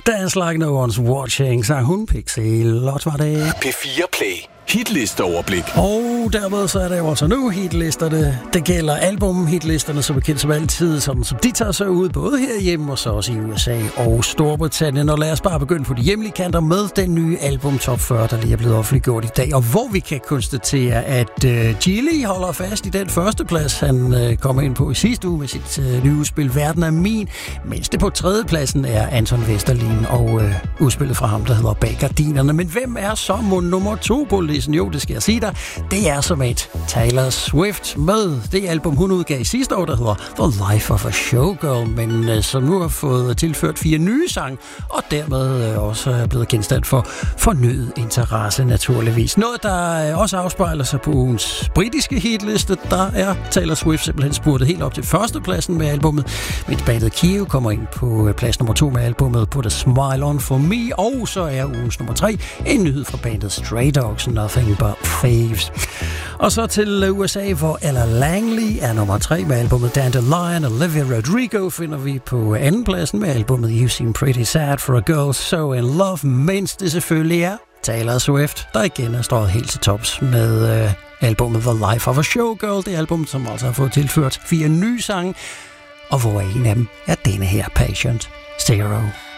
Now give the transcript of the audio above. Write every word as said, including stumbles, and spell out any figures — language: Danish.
Dance Like No One's Watching, sang hun. Pixelot var det. P fire Play. Hitlisteoverblik. Og dermed så er det jo altså nu hitlisterne. Det gælder album-hitlisterne, som bekendt som altid, som, som de tager sig ud, både herhjemme og så også i U S A og Storbritannien. Og lad os bare begynde på de hjemlige kanter med den nye album Top fyrre, der lige er blevet offentliggjort i dag. Og hvor vi kan konstatere, at uh, Gilly holder fast i den første plads, han uh, kommer ind på i sidste uge med sit uh, nye udspil Verden er min. Mens det på tredje pladsen er Anton Vesterlin og uh, udspillet fra ham, der hedder Bag Gardinerne. Men hvem er så mod nummer to på listen? Jo, det skal jeg sige dig. Det er som et Taylor Swift med det album, hun udgav i sidste år, der hedder The Life of a Showgirl, men uh, som nu har fået tilført fire nye sange, og dermed uh, også er blevet genstand for fornyet interesse, naturligvis. Noget, der uh, også afspejler sig på ugens britiske hitliste, der er Taylor Swift simpelthen spurtet helt op til førstepladsen med albumet, mens bandet Kiev kommer ind på uh, plads nummer to med albumet Put a Smile On For Me, og så er ugens nummer tre en nyhed fra bandet Stray Dogs, Nothing But Thieves. Og så til U S A, hvor Ella Langley er nummer tre med albumet Dandelion. Olivia Rodrigo finder vi på andenpladsen med albumet You Seem Pretty Sad For A Girl So In Love, mens det selvfølgelig er Taylor Swift, der igen er stået helt til tops med øh, albumet The Life of a Showgirl, det album, som altså har fået tilført fire nye sange, og hvor en af dem er denne her, Patient Zero.